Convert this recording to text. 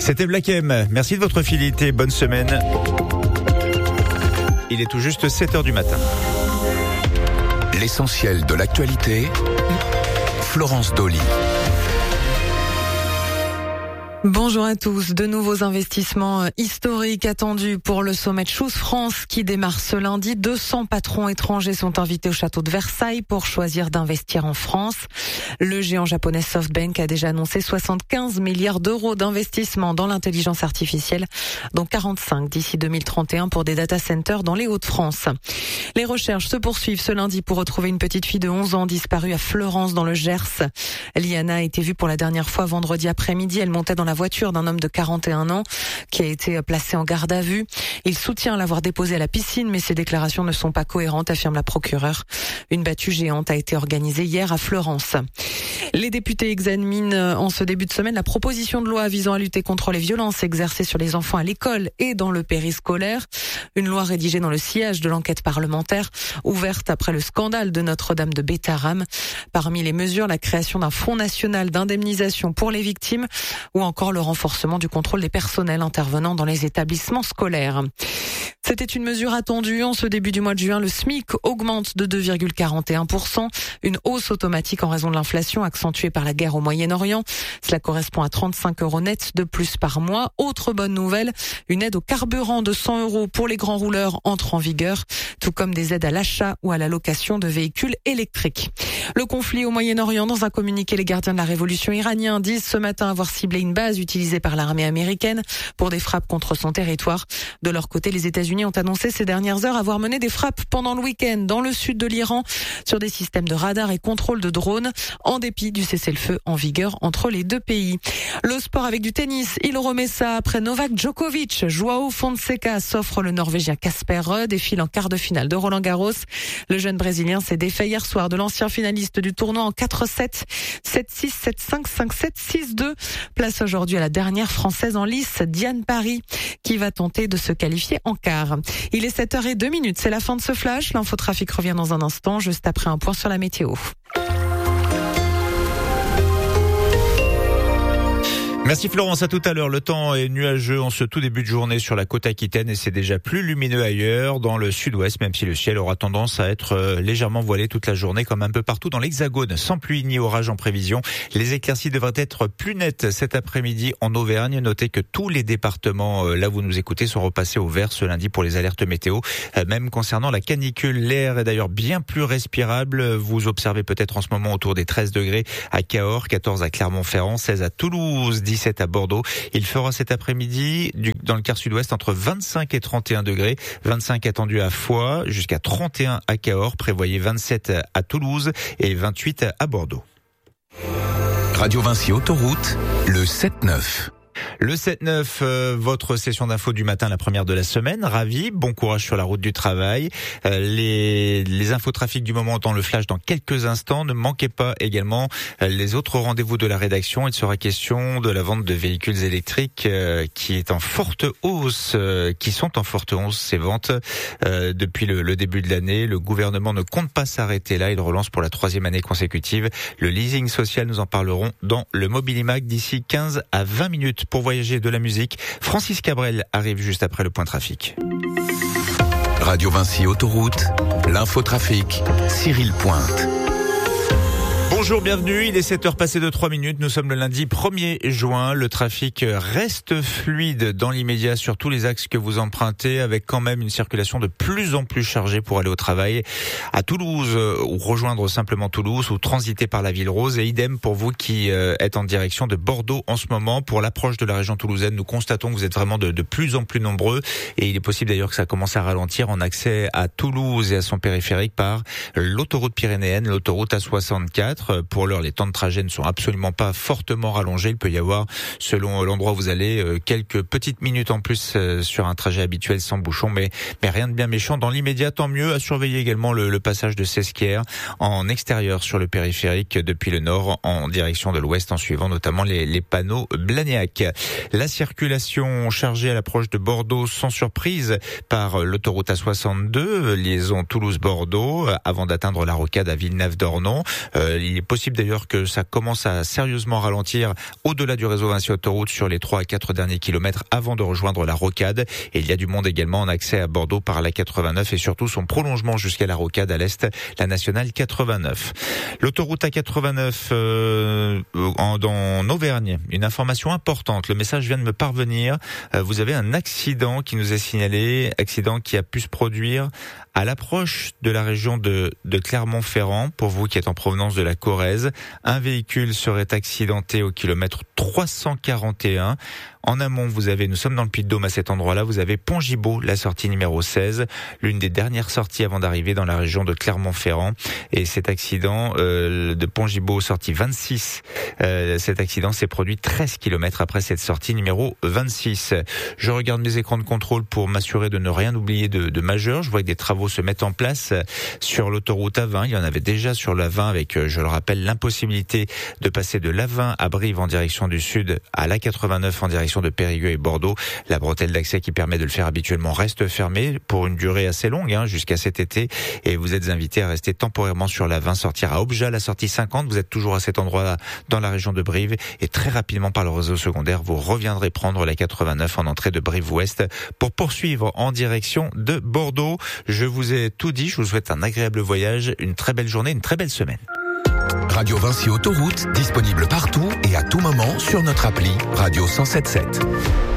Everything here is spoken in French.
C'était Black M. Merci de votre fidélité. Bonne semaine. Il est tout juste 7h du matin. L'essentiel de l'actualité, Florence Dolly. Bonjour à tous. De nouveaux investissements historiques attendus pour le sommet de Choose France qui démarre ce lundi. 200 patrons étrangers sont invités au château de Versailles pour choisir d'investir en France. Le géant japonais SoftBank a déjà annoncé 75 milliards d'euros d'investissement dans l'intelligence artificielle, dont 45 d'ici 2031 pour des data centers dans les Hauts-de-France. Les recherches se poursuivent ce lundi pour retrouver une petite fille de 11 ans disparue à Fleurance dans le Gers. Liana a été vue pour la dernière fois vendredi après-midi. Elle montait dans la voiture d'un homme de 41 ans qui a été placé en garde à vue. Il soutient l'avoir déposé à la piscine, mais ses déclarations ne sont pas cohérentes, affirme la procureure. Une battue géante a été organisée hier à Fleurance. Les députés examinent en ce début de semaine la proposition de loi visant à lutter contre les violences exercées sur les enfants à l'école et dans le périscolaire. Une loi rédigée dans le sillage de l'enquête parlementaire ouverte après le scandale de Notre-Dame de Bétharram. Parmi les mesures, la création d'un fonds national d'indemnisation pour les victimes ou encore le renforcement du contrôle des personnels intervenant dans les établissements scolaires. C'était une mesure attendue. En ce début du mois de juin, le SMIC augmente de 2,41%. Une hausse automatique en raison de l'inflation accentuée par la guerre au Moyen-Orient. Cela correspond à 35 € nets de plus par mois. Autre bonne nouvelle, une aide au carburant de 100 € pour les grands rouleurs entre en vigueur, tout comme des aides à l'achat ou à la location de véhicules électriques. Le conflit au Moyen-Orient, dans un communiqué, les gardiens de la révolution iranienne disent ce matin avoir ciblé une base utilisée par l'armée américaine pour des frappes contre son territoire. De leur côté, les États-Unis ont annoncé ces dernières heures avoir mené des frappes pendant le week-end dans le sud de l'Iran sur des systèmes de radar et contrôle de drones, en dépit du cessez-le-feu en vigueur entre les deux pays. Le sport avec du tennis, il remet ça après Novak Djokovic. Joao Fonseca s'offre le Norvégien Casper Ruud et file en quart de finale de Roland-Garros. Le jeune Brésilien s'est défait hier soir de l'ancien finaliste du tournoi en 4-7, 7-6, 7-5, 5-7, 6-2. Place aujourd'hui à la dernière française en lice, Diane Paris, qui va tenter de se qualifier en quart. Il est 7h02, c'est la fin de ce flash. L'infotrafic revient dans un instant, juste après un point sur la météo. Merci Florence, à tout à l'heure. Le temps est nuageux en ce tout début de journée sur la côte aquitaine et c'est déjà plus lumineux ailleurs dans le sud-ouest, même si le ciel aura tendance à être légèrement voilé toute la journée comme un peu partout dans l'Hexagone. Sans pluie ni orage en prévision, les éclaircies devraient être plus nettes cet après-midi en Auvergne. Notez que tous les départements, là vous nous écoutez, sont repassés au vert ce lundi pour les alertes météo. Même concernant la canicule, l'air est d'ailleurs bien plus respirable. Vous observez peut-être en ce moment autour des 13 degrés à Cahors, 14 à Clermont-Ferrand, 16 à Toulouse, 17 à Bordeaux. Il fera cet après-midi dans le quart sud-ouest entre 25 et 31 degrés. 25 attendus à Foix, jusqu'à 31 à Cahors. Prévoyez 27 à Toulouse et 28 à Bordeaux. Radio Vinci Autoroute, le 7-9. Le 7-9, votre session d'info du matin, la première de la semaine. Ravi, bon courage sur la route du travail. Les infotrafics du moment dans le flash dans quelques instants. Ne manquez pas également les autres rendez-vous de la rédaction. Il sera question de la vente de véhicules électriques qui sont en forte hausse ces ventes depuis le début de l'année. Le gouvernement ne compte pas s'arrêter là. Il relance pour la 3e année consécutive le leasing social. Nous en parlerons dans le Mobilimac d'ici 15 à 20 minutes. Pour voyager, de la musique, Francis Cabrel arrive juste après le point trafic. Radio Vinci Autoroute, l'infotrafic, Cyril Pointe. Bonjour, bienvenue, il est 7h passé de 3 minutes, nous sommes le lundi 1er juin, le trafic reste fluide dans l'immédiat sur tous les axes que vous empruntez, avec quand même une circulation de plus en plus chargée pour aller au travail à Toulouse, ou rejoindre simplement Toulouse, ou transiter par la Ville Rose, et idem pour vous qui êtes en direction de Bordeaux en ce moment. Pour l'approche de la région toulousaine, nous constatons que vous êtes vraiment de plus en plus nombreux, et il est possible d'ailleurs que ça commence à ralentir en accès à Toulouse et à son périphérique par l'autoroute pyrénéenne, l'autoroute A64. Pour l'heure, les temps de trajet ne sont absolument pas fortement rallongés. Il peut y avoir, selon l'endroit où vous allez, quelques petites minutes en plus sur un trajet habituel sans bouchon, mais rien de bien méchant. Dans l'immédiat, tant mieux. À surveiller également le passage de Sesquières en extérieur sur le périphérique depuis le nord en direction de l'ouest, en suivant notamment les panneaux Blagnac. La circulation chargée à l'approche de Bordeaux sans surprise par l'autoroute A62, liaison Toulouse-Bordeaux, avant d'atteindre la rocade à Villeneuve-d'Ornon. Il est possible d'ailleurs que ça commence à sérieusement ralentir au-delà du réseau Vinci Autoroute sur les 3 à 4 derniers kilomètres avant de rejoindre la Rocade. Et il y a du monde également en accès à Bordeaux par la 89 et surtout son prolongement jusqu'à la Rocade à l'est, la nationale 89. L'autoroute A89 en Auvergne, une information importante. Le message vient de me parvenir. Vous avez un accident qui nous est signalé, accident qui a pu se produire à l'approche de la région de Clermont-Ferrand. Pour vous qui êtes en provenance de la Corrèze, un véhicule serait accidenté au kilomètre 341. En amont, nous sommes dans le Puy-de-Dôme à cet endroit-là, vous avez Pont-Gibaud, la sortie numéro 16, l'une des dernières sorties avant d'arriver dans la région de Clermont-Ferrand. Et cet accident de Pont-Gibaud, sortie 26, cet accident s'est produit 13 km après cette sortie numéro 26. Je regarde mes écrans de contrôle pour m'assurer de ne rien oublier de majeur. Je vois que des travaux se mettent en place sur l'autoroute A20. Il y en avait déjà sur l'A20 avec, je le rappelle, l'impossibilité de passer de l'A20 à Brive en direction du sud à l'A89 en direction de Périgueux et Bordeaux. La bretelle d'accès qui permet de le faire habituellement reste fermée pour une durée assez longue, jusqu'à cet été. Et vous êtes invité à rester temporairement sur l'A20, sortir à Objat, la sortie 50. Vous êtes toujours à cet endroit-là dans la région de Brive. Et très rapidement par le réseau secondaire, vous reviendrez prendre la 89 en entrée de Brive-Ouest pour poursuivre en direction de Bordeaux. Je vous ai tout dit. Je vous souhaite un agréable voyage, une très belle journée, une très belle semaine. Radio Vinci Autoroute, disponible partout et à tout moment sur notre appli Radio 107.7.